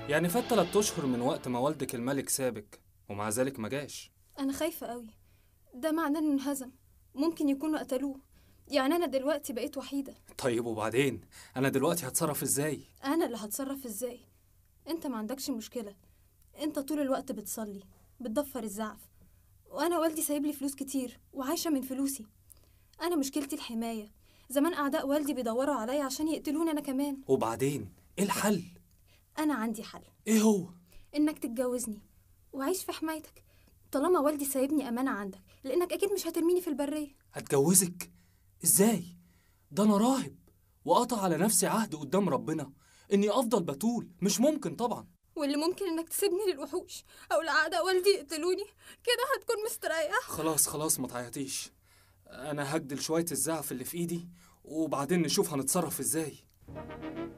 يعني فات 3 اشهر من وقت ما والدك الملك سابك ومع ذلك ما جاش. انا خايفه قوي. ده معناه انه انهزم. ممكن يكونوا قتلوه. يعني انا دلوقتي بقيت وحيده. طيب وبعدين؟ انا دلوقتي هتصرف ازاي؟ انا اللي هتصرف ازاي؟ انت ما عندكش مشكله. انت طول الوقت بتصلي، بتضفر الزعف، وانا والدي سايب لي فلوس كتير وعايشه من فلوسي. انا مشكلتي الحمايه. زمان اعداء والدي بيدوروا عليا عشان يقتلوني انا كمان. وبعدين ايه الحل؟ انا عندي حل. ايه هو؟ انك تتجوزني وعيش في حمايتك، طالما والدي سايبني امانه عندك، لانك اكيد مش هترميني في البريه. هتجوزك؟ ازاي؟ ده انا راهب وقطع على نفسي عهد قدام ربنا اني افضل بتول. مش ممكن طبعا. واللي ممكن انك تسيبني للوحوش او لاعداء والدي يقتلوني، كده هتكون مستريح. خلاص خلاص ما تعيطيش. انا هجدل شوية الزعف اللي في ايدي وبعدين نشوف هنتصرف ازاي.